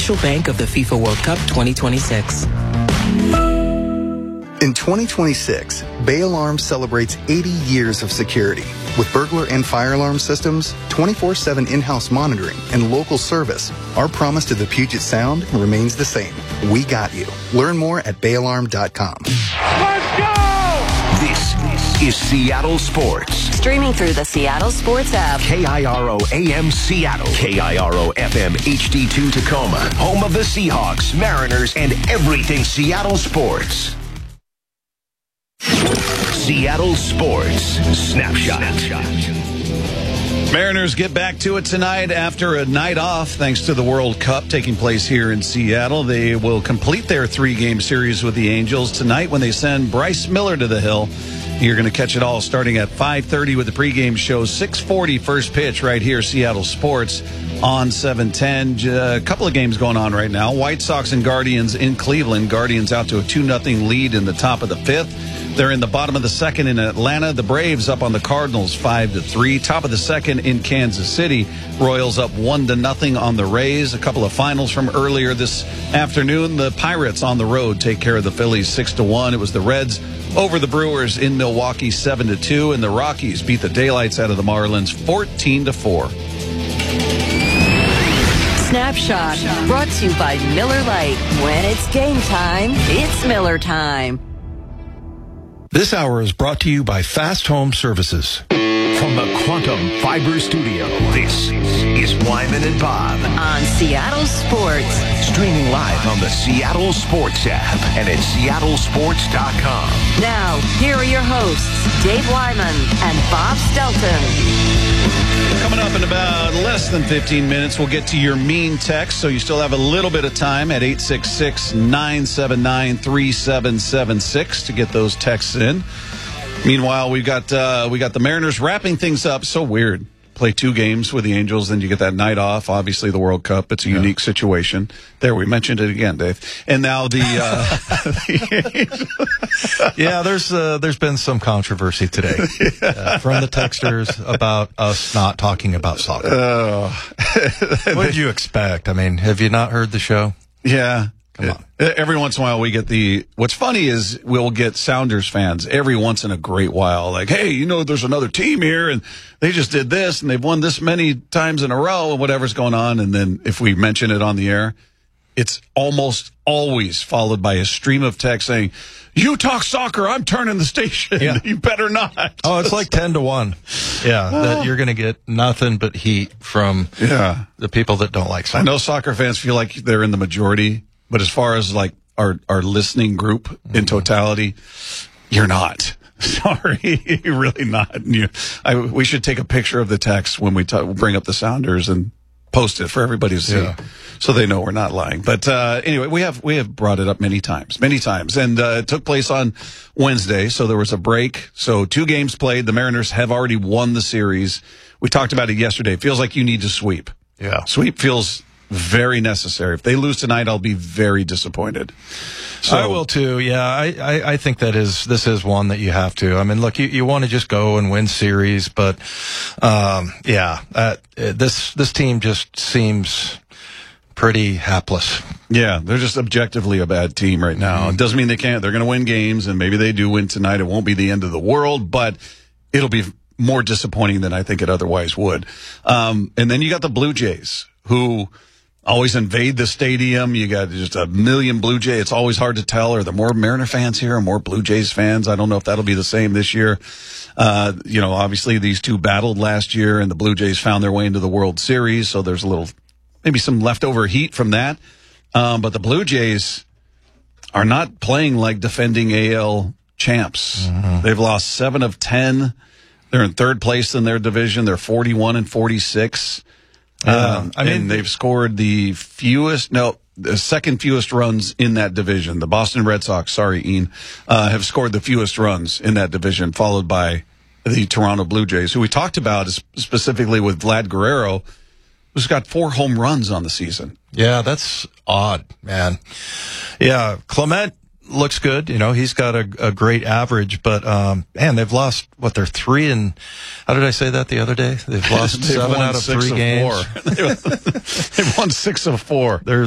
official bank of the FIFA World Cup 2026. In 2026, Bay Alarm celebrates 80 years of security. With burglar and fire alarm systems, 24/7 in-house monitoring, and local service, our promise to the Puget Sound remains the same. We got you. Learn more at bayalarm.com. Let's go! This is Seattle Sports. Streaming through the Seattle Sports app. KIRO AM Seattle. KIRO FM HD2 Tacoma. Home of the Seahawks, Mariners, and everything Seattle sports. Seattle Sports Snapshot. Mariners get back to it tonight after a night off thanks to the World Cup taking place here in Seattle. They will complete their 3-game series with the Angels tonight when they send Bryce Miller to the hill. You're going to catch it all starting at 5:30 with the pregame show. 6:40 first pitch right here, Seattle Sports on 710. A couple of games going on right now. White Sox and Guardians in Cleveland. Guardians out to a 2-0 lead in the top of the 5th. They're in the bottom of the 2nd in Atlanta. The Braves up on the Cardinals 5-3. Top of the 2nd in Kansas City. Royals up 1-0 on the Rays. A couple of finals from earlier this afternoon. The Pirates on the road take care of the Phillies 6-1. It was the Reds over the Brewers in Milwaukee 7-2. And the Rockies beat the daylights out of the Marlins 14-4. Snapshot brought to you by Miller Lite. When it's game time, it's Miller time. This hour is brought to you by Fast Home Services. From the Quantum Fiber Studio, this is Wyman and Bob. On Seattle Sports. Streaming live on the Seattle Sports app and at seattlesports.com. Now, here are your hosts, Dave Wyman and Bob Stelton. Coming up in about less than 15 minutes, we'll get to your mean text, so you still have a little bit of time at 866-979-3776 to get those texts in. Meanwhile, we got the Mariners wrapping things up. So weird. Play 2 games with the Angels, then you get that night off. Obviously, the World Cup. It's a unique situation. There, we mentioned it again, Dave. And now the yeah, there's been some controversy today from the texters about us not talking about soccer. What did you expect? I mean, have you not heard the show? Yeah. Come on. Every once in a while we get what's funny is we'll get Sounders fans every once in a great while. Like, hey, there's another team here and they just did this and they've won this many times in a row and whatever's going on. And then if we mention it on the air, it's almost always followed by a stream of text saying, you talk soccer, I'm turning the station. Yeah. You better not. Oh, it's like 10-1. Yeah, that you're going to get nothing but heat from the people that don't like soccer. I know soccer fans feel like they're in the majority. But as far as like our listening group in totality, you're not. Sorry, you're really not. We should take a picture of the text when we bring up the Sounders and post it for everybody to see, so they know we're not lying. But anyway, we have brought it up many times, and it took place on Wednesday. So there was a break. So 2 games played. The Mariners have already won the series. We talked about it yesterday. It feels like you need to sweep. Yeah, sweep feels very necessary. If they lose tonight, I'll be very disappointed. So I will too. Yeah, I think this is one that you have to. I mean, look, you want to just go and win series, but this team just seems pretty hapless. Yeah, they're just objectively a bad team right now. It doesn't mean they can't. They're going to win games, and maybe they do win tonight. It won't be the end of the world, but it'll be more disappointing than I think it otherwise would. And then you got the Blue Jays, who always invade the stadium. You got just a million Blue Jays. It's always hard to tell. Are there more Mariner fans here or more Blue Jays fans? I don't know if that'll be the same this year. Obviously these two battled last year and the Blue Jays found their way into the World Series. So there's maybe some leftover heat from that. But the Blue Jays are not playing like defending AL champs. Mm-hmm. They've lost 7 of 10. They're in 3rd place in their division. They're 41-46. And they've scored the second fewest runs in that division. The Boston Red Sox, have scored the fewest runs in that division, followed by the Toronto Blue Jays, who we talked about specifically with Vlad Guerrero, who's got 4 home runs on the season. Yeah, that's odd, man. Yeah, Clement looks good. He's got a great average, but, they've lost, they're 3 and, how did I say that the other day? They've lost 7 out of 3 games. They've won 6 of 4. They're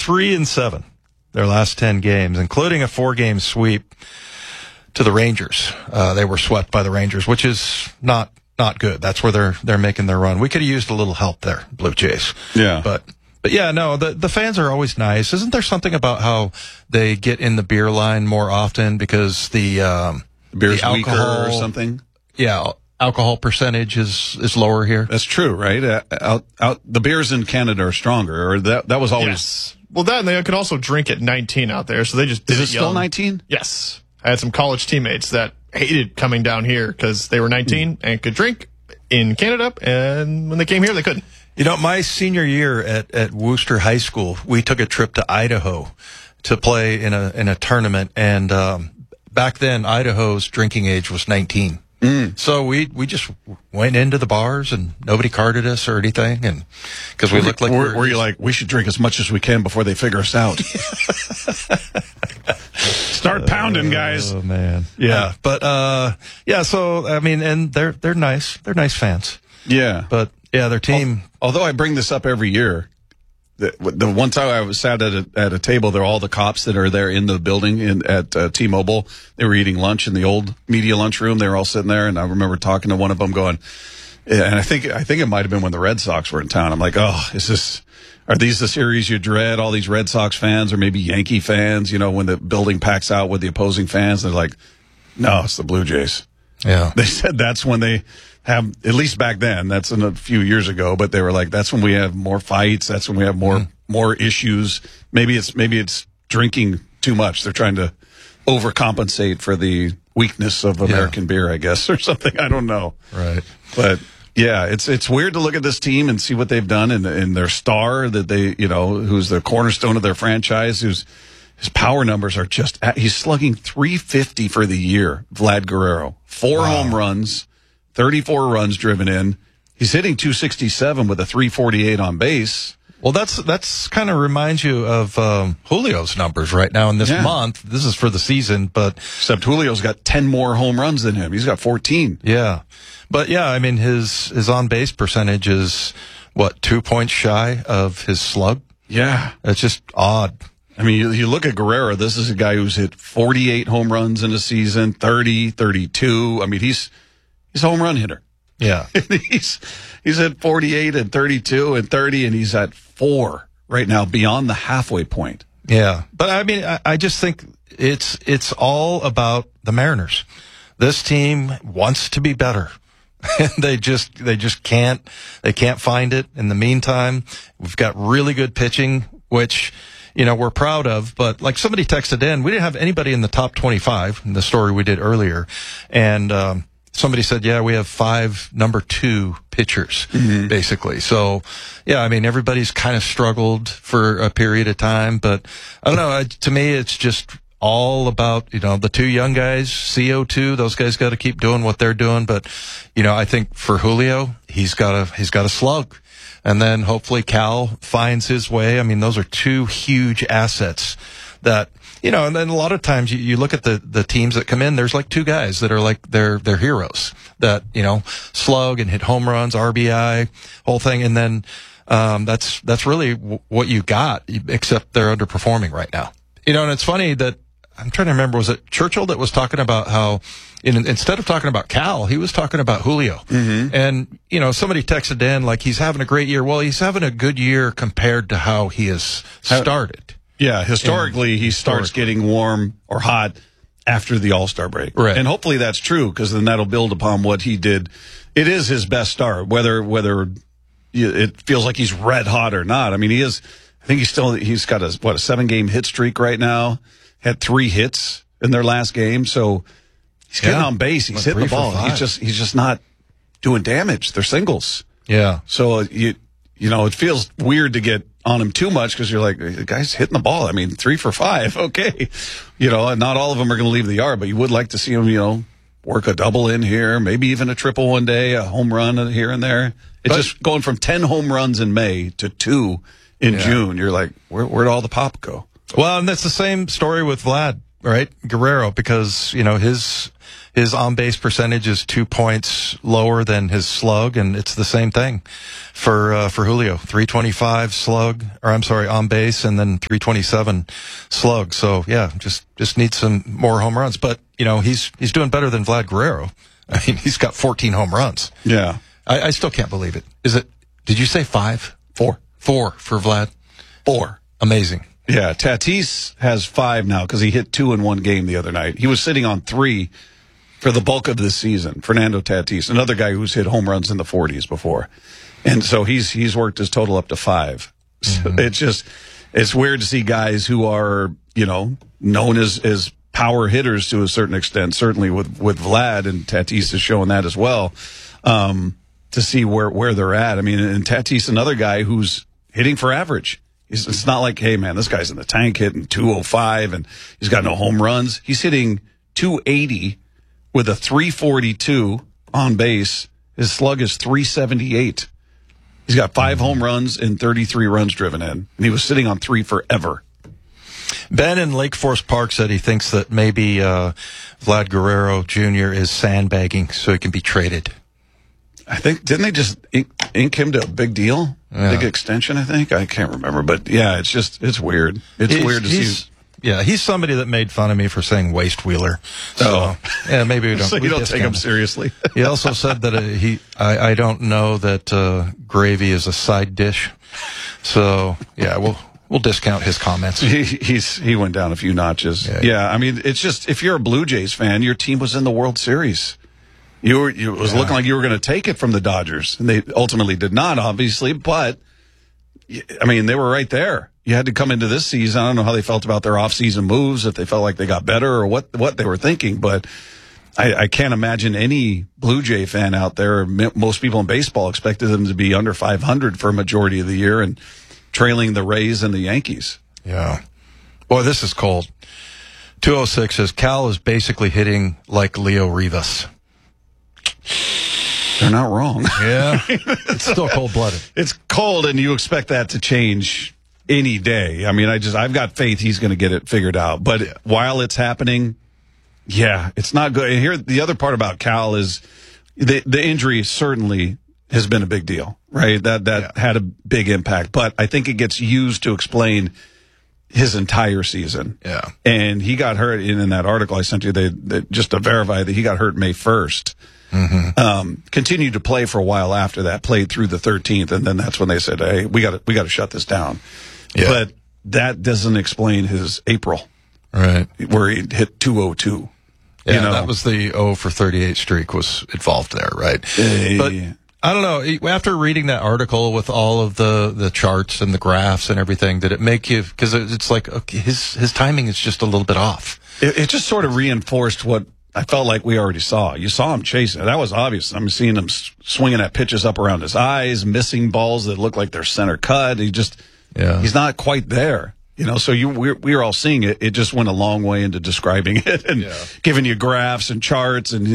3-7 their last 10 games, including a 4-game sweep to the Rangers. They were swept by the Rangers, which is not good. That's where they're making their run. We could have used a little help there, Blue Jays. Yeah. But yeah, no, the fans are always nice. Isn't there something about how they get in the beer line more often because the beer's the weaker alcohol or something? Yeah, alcohol percentage is lower here. That's true, right? Out the beers in Canada are stronger, or that was always. Yes. Well, that and they could also drink at 19 out there, so they just did Is it it still young. 19? Yes. I had some college teammates that hated coming down here because they were 19 and could drink in Canada, and when they came here, they couldn't. You know, my senior year at Wooster High School, we took a trip to Idaho to play in a tournament, and back then Idaho's drinking age was 19. So we just went into the bars and nobody carded us or anything, and because we looked like were you like, we should drink as much as we can before they figure us out? Start pounding, guys. Oh man, yeah, but yeah. So I mean, and they're nice. They're nice fans. Yeah, but yeah, their team. Although I bring this up every year, the one time I was sat at a table, there are all the cops that are there in the building at T-Mobile. They were eating lunch in the old media lunchroom. They were all sitting there, and I remember talking to one of them, going, and I think it might have been when the Red Sox were in town. I'm like, oh, are these the series you dread? All these Red Sox fans, or maybe Yankee fans? You know, when the building packs out with the opposing fans, they're like, no, it's the Blue Jays. Yeah, they said that's when they have, at least back then, that's a few years ago, but they were like, that's when we have more fights. That's when we have more issues. Maybe it's drinking too much. They're trying to overcompensate for the weakness of American beer, I guess, or something. I don't know. Right. But yeah, it's weird to look at this team and see what they've done and their star that they, who's the cornerstone of their franchise, his power numbers are just, he's slugging .350 for the year, Vlad Guerrero. 4 home runs, 34 runs driven in. He's hitting .267 with a .348 on base. Well, that's kind of reminds you of Julio's numbers right now in this month. This is for the season, but except Julio's got 10 more home runs than him. He's got 14. Yeah, but yeah, I mean his on base percentage is 2 points shy of his slug. Yeah, it's just odd. I mean, you look at Guerrero. This is a guy who's hit 48 home runs in a season, 30, 32. I mean, he's a home run hitter. Yeah. he's at 48 and 32 and 30, and he's at 4 right now, beyond the halfway point. Yeah. But I mean, I just think it's all about the Mariners. This team wants to be better. And they just can't find it. In the meantime, we've got really good pitching, which, we're proud of, but like somebody texted in, we didn't have anybody in the top 25 in the story we did earlier. And, somebody said, yeah, we have 5 number 2 pitchers, basically. So, yeah, I mean, everybody's kind of struggled for a period of time, but I don't know. To me, it's just all about, the 2 young guys, CO2, those guys got to keep doing what they're doing. But, I think for Julio, he's got a slug. And then hopefully Cal finds his way. I mean, those are 2 huge assets that, and then a lot of times you look at the teams that come in, there's like 2 guys that are like they're heroes that, slug and hit home runs, RBI, whole thing. And then, that's really what you got, except they're underperforming right now. And it's funny that I'm trying to remember, was it Churchill that was talking about how, instead of talking about Cal, he was talking about Julio. And, somebody texted in like he's having a great year. Well, he's having a good year compared to how he has started. Yeah, historically, he starts getting warm or hot after the All-Star break. Right. And hopefully that's true, because then that'll build upon what he did. It is his best start, whether it feels like he's red hot or not. I mean, he's got a 7-game hit streak right now, had 3 hits in their last game. So he's getting on base. He's hitting the ball. He's just not doing damage. They're singles. Yeah. So it feels weird to get on him too much, because you're like, the guy's hitting the ball. I mean, 3 for 5. Okay. And not all of them are going to leave the yard, but you would like to see him, work a double in here, maybe even a triple one day, a home run here and there. It's just going from 10 home runs in May to 2 in June. You're like, where'd all the pop go? Well, and that's the same story with Vlad, right? Guerrero, because, his His on-base percentage is 2 points lower than his slug, and it's the same thing for Julio. 325 slug, or I'm sorry, on base, and then 327 slug. So yeah, just needs some more home runs. But he's doing better than Vlad Guerrero. I mean, he's got 14 home runs. Yeah, I still can't believe it. Did you say 5? 4. 4 for Vlad. 4. Amazing. Yeah, Tatis has 5 now because he hit 2 in one game the other night. He was sitting on 3 for the bulk of this season. Fernando Tatis, another guy who's hit home runs in the 40s before. And so he's worked his total up to 5. So it's weird to see guys who are, known as power hitters to a certain extent, certainly with Vlad, and Tatis is showing that as well, to see where they're at. I mean, and Tatis, another guy who's hitting for average. It's not like, hey, man, this guy's in the tank hitting 205 and he's got no home runs. He's hitting 280 with a 342 on base. His slug is 378. He's got 5 home runs and 33 runs driven in. And he was sitting on 3 forever. Ben in Lake Forest Park said he thinks that maybe Vlad Guerrero Jr. is sandbagging so he can be traded. I think, didn't they just ink him to a big deal? Yeah. Big extension, I think? I can't remember. But yeah, it's weird. It's weird to see. Yeah, he's somebody that made fun of me for saying waste wheeler. So, yeah, maybe we don't. So you don't take him seriously. He also said that I don't know that gravy is a side dish. So, yeah, we'll discount his comments. He went down a few notches. Yeah, I mean, it's just, if you're a Blue Jays fan, your team was in the World Series. It was looking like you were going to take it from the Dodgers, and they ultimately did not, obviously. But I mean, they were right there. You had to come into this season. I don't know how they felt about their off-season moves, if they felt like they got better or what they were thinking. But I can't imagine any Blue Jay fan out there, most people in baseball, expected them to be under 500 for a majority of the year and trailing the Rays and the Yankees. Yeah. Boy, this is cold. 206 says Cal is basically hitting like Leo Rivas. They're not wrong. Yeah. It's still cold-blooded. It's cold, and you expect that to change any day. I mean, I've got faith he's going to get it figured out. But while it's happening, yeah, it's not good. And here, the other part about Cal is the injury certainly has been a big deal, right? That had a big impact. But I think it gets used to explain his entire season. Yeah. And he got hurt in that article I sent you, just to verify that he got hurt May 1st. Mm-hmm. Continued to play for a while after that, played through the 13th, and then that's when they said, hey, we got to shut this down. Yeah. But that doesn't explain his April. Right. Where he hit 202. Yeah, that was the 0 for 38 streak was involved there, right? But I don't know, after reading that article with all of the charts and the graphs and everything, did it make you, because it's like, okay, his timing is just a little bit off. It just sort of reinforced what I felt like we already saw. You saw him chasing. That was obvious. I'm seeing him swinging at pitches up around his eyes, missing balls that look like they're center cut. He's not quite there. So we were all seeing it. It just went a long way into describing it and giving you graphs and charts. And,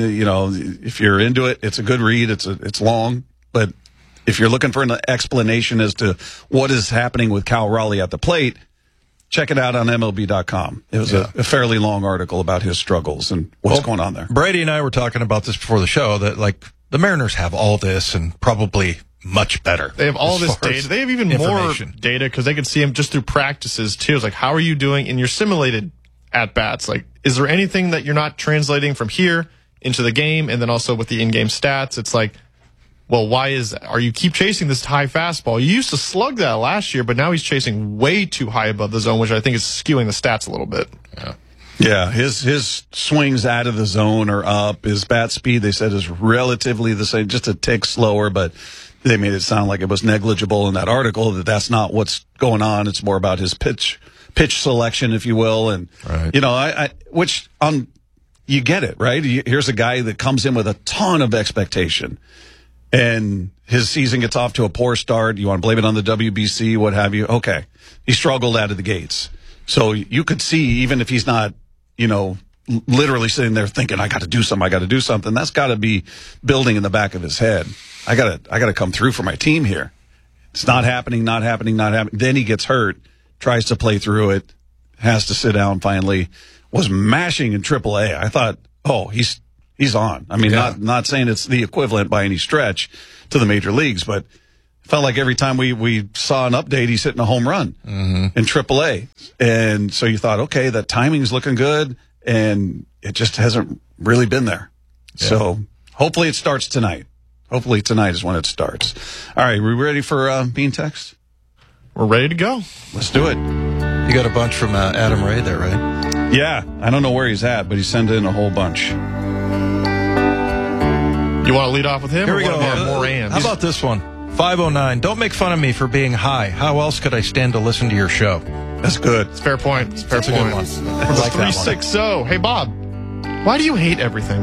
if you're into it, it's a good read. It's long. But if you're looking for an explanation as to what is happening with Cal Raleigh at the plate, check it out on MLB.com. It was a fairly long article about his struggles and what's going on there. Brady and I were talking about this before the show, that like the Mariners have all this and probably much better. They have all this data. They have even more data because they can see him just through practices too. It's like, how are you doing in your simulated at-bats? Like, is there anything that you're not translating from here into the game? And then also with the in-game stats, it's like, well, are you keep chasing this high fastball? You used to slug that last year, but now he's chasing way too high above the zone, which I think is skewing the stats a little bit. Yeah, his swings out of the zone are up. His bat speed, they said, is relatively the same, just a tick slower, but they made it sound like it was negligible in that article, that's not what's going on. It's more about his pitch selection, if you will. And, you get it, right? Here's a guy that comes in with a ton of expectation. And his season gets off to a poor start. You want to blame it on the WBC, what have you? Okay. He struggled out of the gates. So you could see, even if he's not, literally sitting there thinking, I got to do something, that's got to be building in the back of his head. I got to come through for my team here. It's not happening. Then he gets hurt, tries to play through it, has to sit down finally, was mashing in AAA. I thought, he's he's on. I mean, not saying it's the equivalent by any stretch to the major leagues, but it felt like every time we saw an update, he's hitting a home run in AAA. And so you thought, okay, that timing's looking good, and it just hasn't really been there. Yeah. So hopefully it starts tonight. Hopefully tonight is when it starts. All right, we ready for Bean Text? We're ready to go. Let's do it. You got a bunch from Adam Ray there, right? Yeah, I don't know where he's at, but he sent in a whole bunch. You want to lead off with him? Here we go. Moran? How about this one? 509. Don't make fun of me for being high. How else could I stand to listen to your show? That's good. It's a fair point. It's a good one. From like 360. Hey, Bob. Why do you hate everything?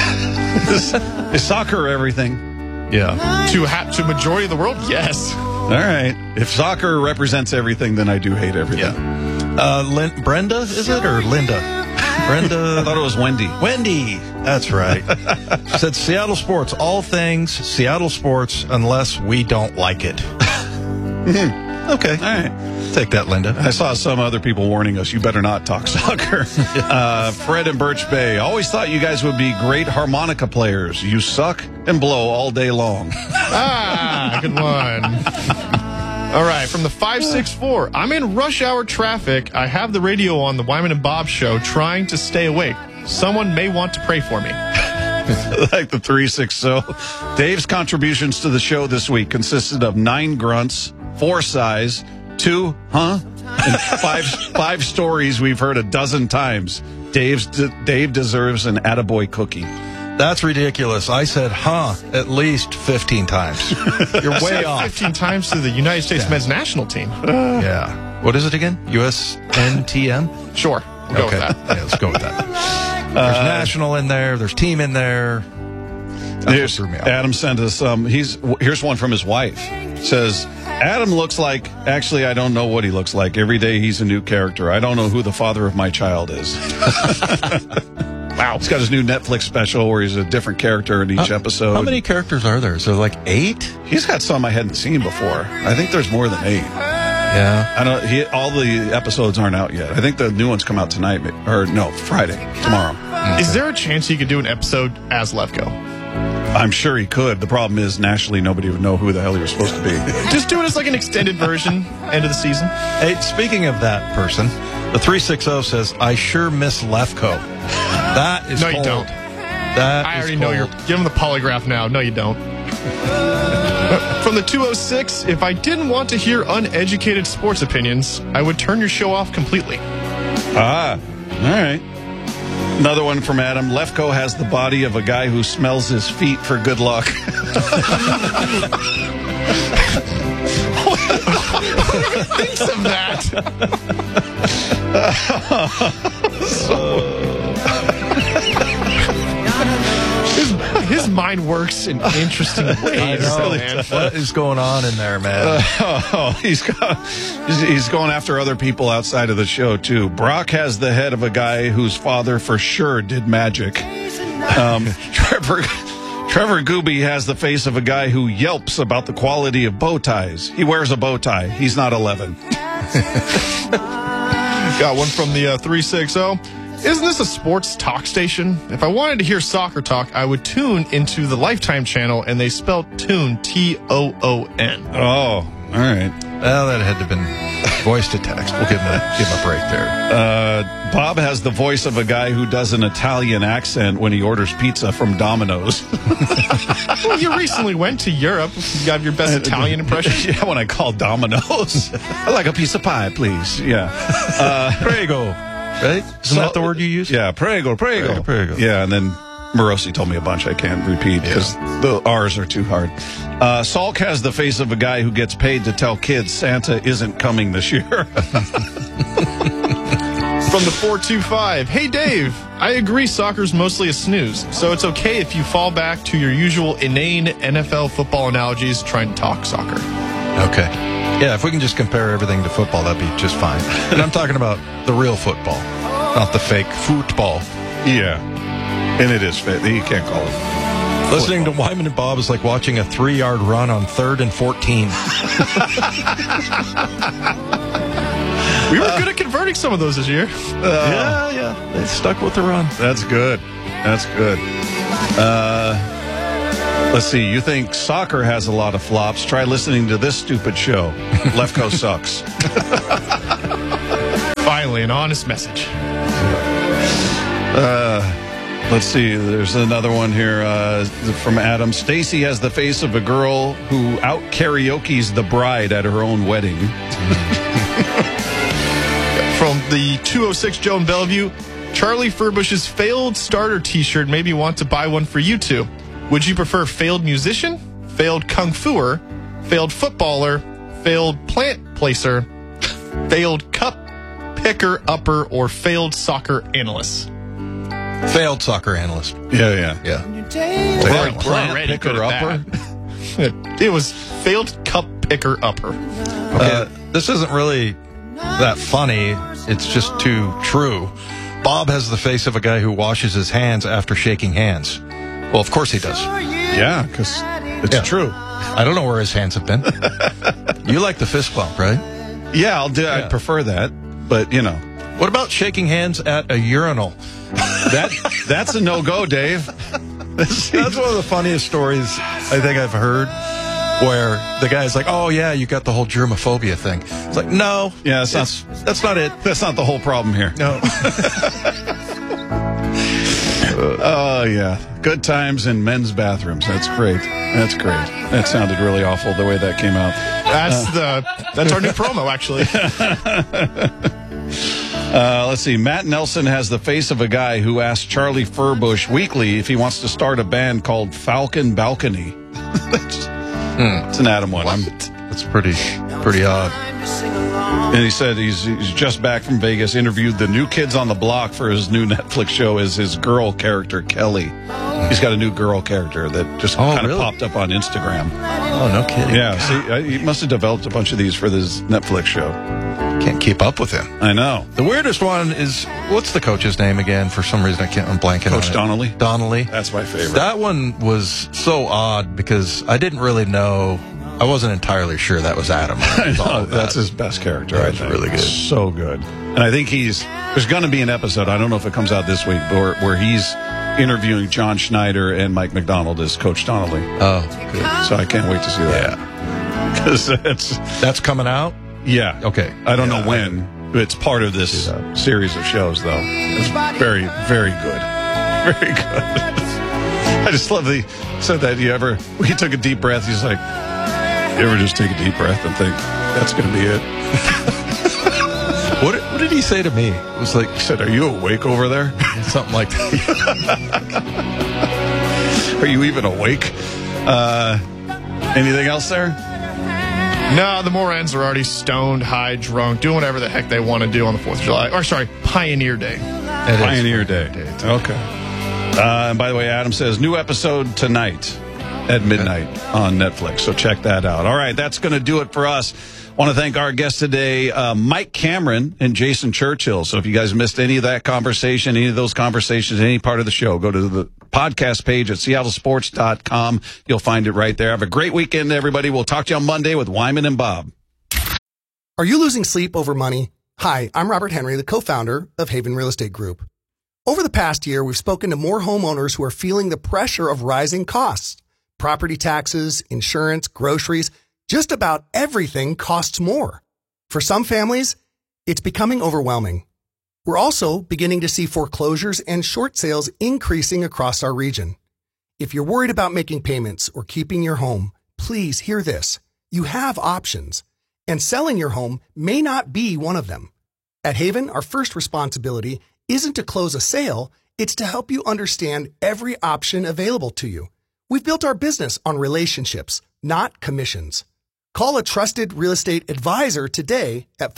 Is soccer everything? Yeah. To majority of the world, yes. All right. If soccer represents everything, then I do hate everything. Yeah. Brenda, is it, or Linda? Brenda. I thought it was Wendy. Wendy. That's right. Said Seattle sports, all things Seattle sports, unless we don't like it. Okay. All right. Take that, Linda. I saw some other people warning us, you better not talk soccer. Fred in Birch Bay. Always thought you guys would be great harmonica players. You suck and blow all day long. Good one. All right, from the 564. I'm in rush hour traffic. I have the radio on the Wyman and Bob show trying to stay awake. Someone may want to pray for me. Like the 360. Dave's contributions to the show this week consisted of 9 grunts, 4 sighs, 2 and 5 stories we've heard a dozen times. Dave deserves an attaboy cookie. That's ridiculous. I said, at least 15 times. You're way off. 15 times to the United States men's national team. Yeah. What is it again? USNTM? Sure. We'll go with that. Yeah, let's go with that. There's national in there. There's team in there. Adam sent us here's one from his wife. Says, Adam looks like, actually, I don't know what he looks like. Every day he's a new character. I don't know who the father of my child is. Wow. He's got his new Netflix special where he's a different character in each episode. How many characters are there? Is there like 8? He's got some I hadn't seen before. I think there's more than 8. Yeah. I don't. All the episodes aren't out yet. I think the new ones come out tonight, or no, Friday, tomorrow. Okay. Is there a chance he could do an episode as Lefko? I'm sure he could. The problem is, nationally, nobody would know who the hell he was supposed to be. Just do it as like an extended version, end of the season. Hey, speaking of that person, the 360 says, I sure miss Lefko. That is cold. No, you don't. I already know you're... Give him the polygraph now. No, you don't. From the 206, if I didn't want to hear uneducated sports opinions, I would turn your show off completely. All right. Another one from Adam. Lefko has the body of a guy who smells his feet for good luck. Thinks of that. His mind works in interesting ways. I know, man. What is going on in there, man? He's going after other people outside of the show, too. Brock has the head of a guy whose father for sure did magic. Trevor Gooby has the face of a guy who yelps about the quality of bow ties. He wears a bow tie. He's not 11. Got one from the 360. Isn't this a sports talk station? If I wanted to hear soccer talk, I would tune into the Lifetime channel, and they spelled tune, Toon. Oh, all right. Well, that had to have been voice to text. We'll give him a break there. Bob has the voice of a guy who does an Italian accent when he orders pizza from Domino's. Well, you recently went to Europe. You got your best Italian impression? Yeah, when I called Domino's. I'd like a piece of pie, please. Yeah. Prego. Right? Isn't that the word you use? Yeah, prego. Yeah, and then Morosi told me a bunch I can't repeat because the R's are too hard. Salk has the face of a guy who gets paid to tell kids Santa isn't coming this year. From the 425, hey Dave, I agree soccer's mostly a snooze, so it's okay if you fall back to your usual inane NFL football analogies trying to talk soccer. Okay. Yeah, if we can just compare everything to football, that'd be just fine. And I'm talking about the real football, not the fake football. Yeah. And it is fit. You can't call it. Listening to Wyman and Bob is like watching a 3-yard run on 3rd and 14. We were good at converting some of those this year. Yeah. They stuck with the run. That's good. Let's see. You think soccer has a lot of flops? Try listening to this stupid show. Lefko sucks. Finally, an honest message. Let's see. There's another one here from Adam. Stacy has the face of a girl who out karaoke's the bride at her own wedding. From the 206 Joe in Bellevue, Charlie Furbush's failed starter t-shirt made me want to buy one for you two. Would you prefer failed musician, failed kung fuer, failed footballer, failed plant placer, failed cup picker upper, or failed soccer analyst? Failed soccer analyst. Yeah. Failed plant picker upper? It was failed cup picker upper. Okay, this isn't really that funny. It's just too true. Bob has the face of a guy who washes his hands after shaking hands. Well, of course he does. Yeah, because it's true. I don't know where his hands have been. You like the fist bump, right? Yeah, I'd prefer that, but you know. What about shaking hands at a urinal? That's a no-go, Dave. That's one of the funniest stories I think I've heard, where the guy's like, "Oh yeah, you got the whole germophobia thing." It's like, no, yeah, that's not it. That's not the whole problem here. No. Oh yeah, good times in men's bathrooms. That's great. That's great. That sounded really awful the way that came out. That's our new promo, actually. Let's see. Matt Nelson has the face of a guy who asked Charlie Furbush weekly if he wants to start a band called Falcon Balcony. It's an Adam one. That's pretty odd. And he said he's just back from Vegas, interviewed the new kids on the block for his new Netflix show as his girl character, Kelly. He's got a new girl character that just kind of popped up on Instagram. Oh, no kidding. Yeah, see, he must have developed a bunch of these for this Netflix show. Can't keep up with him. I know. The weirdest one is, what's the coach's name again? For some reason, I'm blanking on it. Coach Donnelly? Donnelly. That's my favorite. That one was so odd because I didn't really know. I wasn't entirely sure that was Adam. That's his best character. That's really good. So good. And I think there's going to be an episode, I don't know if it comes out this week, where he's interviewing John Schneider and Mike McDonald as Coach Donnelly. Oh, good. So I can't wait to see that. Because that's coming out? Yeah. Okay. I don't know when. It's part of this series of shows, though. It's very, very good. Very good. I just love he said that. He took a deep breath. He's like, you ever just take a deep breath and think, that's going to be it? What did he say to me? It was like, he said, are you awake over there? Something like that. Are you even awake? Anything else there? No, the Morans are already stoned, high, drunk, doing whatever the heck they want to do on the 4th of July. Or, sorry, Pioneer Day. Pioneer Day. Okay. And by the way, Adam says, new episode tonight at midnight on Netflix. So check that out. All right, that's going to do it for us. Want to thank our guests today, Mike Cameron and Jason Churchill. So if you guys missed any of that conversation, any of those conversations, any part of the show, go to the podcast page at seattlesports.com. You'll find it right there. Have a great weekend, everybody. We'll talk to you on Monday with Wyman and Bob. Are you losing sleep over money? Hi, I'm Robert Henry, the co-founder of Haven Real Estate Group. Over the past year, we've spoken to more homeowners who are feeling the pressure of rising costs. Property taxes, insurance, groceries, just about everything costs more. For some families, it's becoming overwhelming. We're also beginning to see foreclosures and short sales increasing across our region. If you're worried about making payments or keeping your home, please hear this. You have options, and selling your home may not be one of them. At Haven, our first responsibility isn't to close a sale, it's to help you understand every option available to you. We've built our business on relationships, not commissions. Call a trusted real estate advisor today at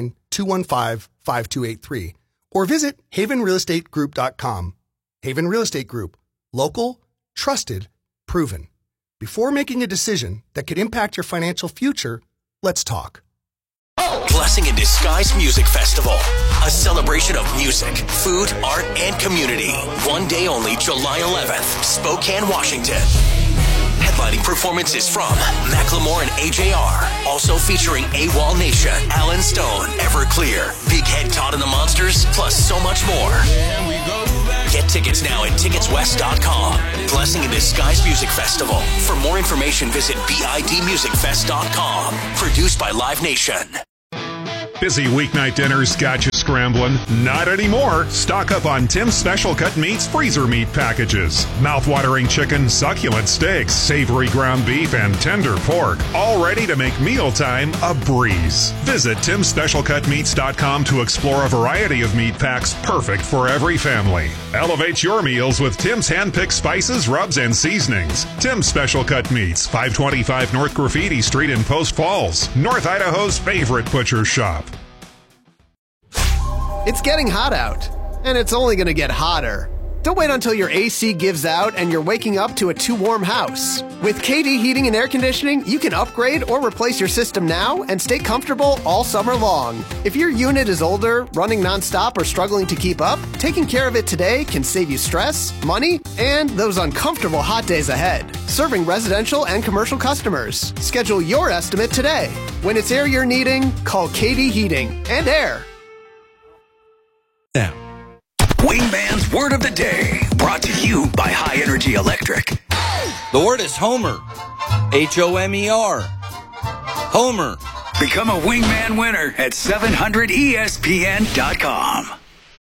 509-215-5283 or visit havenrealestategroup.com. Haven Real Estate Group. Local, trusted, proven. Before making a decision that could impact your financial future, let's talk. Blessing in Disguise Music Festival. A celebration of music, food, art, and community. One day only, July 11th, Spokane, Washington. Headlining performances from Macklemore and AJR. Also featuring AWOL Nation, Alan Stone, Everclear, Big Head Todd and the Monsters, plus so much more. Get Get tickets now at ticketswest.com. Blessing in Disguise Music Festival. For more information, visit bidmusicfest.com. Produced by Live Nation. Busy weeknight dinners got you scrambling? Not anymore. Stock up on Tim's Special Cut Meats freezer meat packages. Mouth-watering chicken, succulent steaks, savory ground beef, and tender pork. All ready to make mealtime a breeze. Visit Tim'sSpecialCutMeats.com to explore a variety of meat packs perfect for every family. Elevate your meals with Tim's hand-picked spices, rubs, and seasonings. Tim's Special Cut Meats, 525 North Graffiti Street in Post Falls, North Idaho's favorite butcher shop. It's getting hot out, and it's only going to get hotter. Don't wait until your AC gives out and you're waking up to a too warm house. With KD Heating and Air Conditioning, you can upgrade or replace your system now and stay comfortable all summer long. If your unit is older, running nonstop, or struggling to keep up, taking care of it today can save you stress, money, and those uncomfortable hot days ahead. Serving residential and commercial customers. Schedule your estimate today. When it's air you're needing, call KD Heating and Air. Now, Wingman's Word of the Day, brought to you by High Energy Electric. The word is Homer. Homer. Homer. Become a Wingman winner at 700ESPN.com.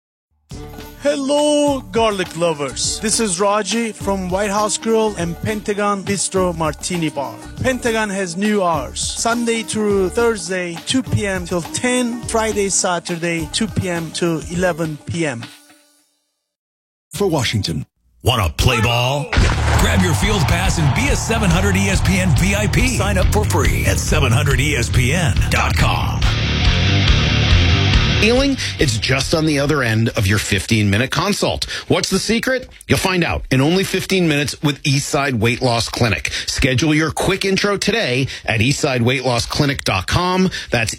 Hello, garlic lovers. This is Raji from White House Grill and Pentagon Bistro Martini Bar. Pentagon has new hours. Sunday through Thursday, 2 p.m. till 10. Friday, Saturday, 2 p.m. to 11 p.m. For Washington. Want to play ball? Grab your field pass and be a 700 ESPN VIP. Sign up for free at 700ESPN.com. Healing, it's just on the other end of your 15-minute consult. What's the secret? You'll find out in only 15 minutes with Eastside Weight Loss Clinic. Schedule your quick intro today at eastsideweightlossclinic.com. That's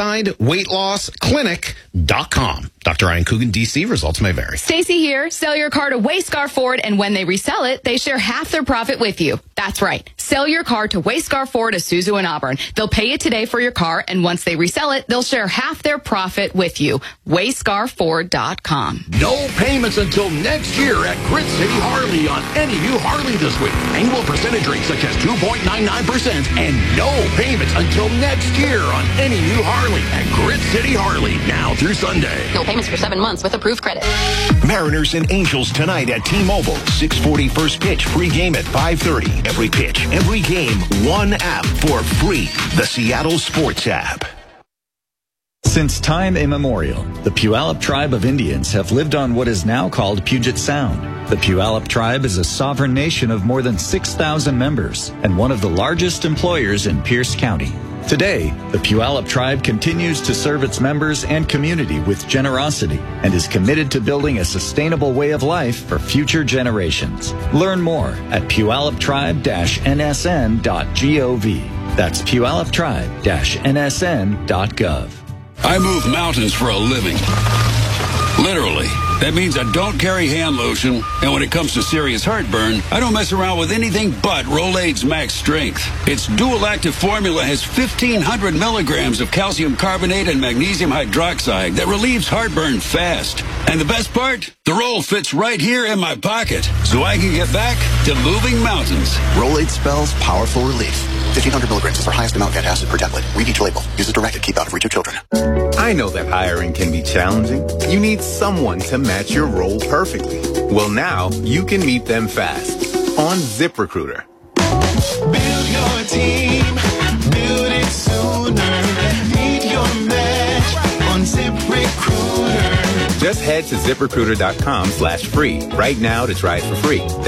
eastsideweightlossclinic.com. Dr. Ryan Coogan, D.C. Results may vary. Stacy here. Sell your car to Wayscar Ford, and when they resell it, they share half their profit with you. That's right. Sell your car to Wayscar Ford, Isuzu, and Auburn. They'll pay you today for your car, and once they resell it, they'll share half their profit with you. WayscarFord.com. No payments until next year at Grit City Harley on any new Harley this week. Annual percentage rates such as 2.99% and no payments until next year on any new Harley at Grit City Harley, now through Sunday. No payments for 7 months with approved credit. Mariners and Angels tonight at T-Mobile. 6:40 first pitch, pregame at 5:30. Every pitch, every game, one app for free. The Seattle Sports app. Since time immemorial, the Puyallup tribe of Indians have lived on what is now called Puget Sound. The Puyallup tribe is a sovereign nation of more than 6,000 members and one of the largest employers in Pierce County. Today, the Puyallup tribe continues to serve its members and community with generosity and is committed to building a sustainable way of life for future generations. Learn more at puyalluptribe-nsn.gov. That's puyalluptribe-nsn.gov. I move mountains for a living. Literally. That means I don't carry hand lotion, and when it comes to serious heartburn, I don't mess around with anything but Rolaids Max Strength. Its dual-active formula has 1,500 milligrams of calcium carbonate and magnesium hydroxide that relieves heartburn fast. And the best part? The roll fits right here in my pocket, so I can get back to moving mountains. Rolaids spells powerful relief. 1,500 milligrams is our highest amount of acid per tablet. Read each label. Use as directed. Keep out of reach of children. I know that hiring can be challenging. You need someone to match your role perfectly. Well, now you can meet them fast on ZipRecruiter. Build your team. Build it sooner. Meet your match on ZipRecruiter. Just head to ZipRecruiter.com/free right now to try it for free.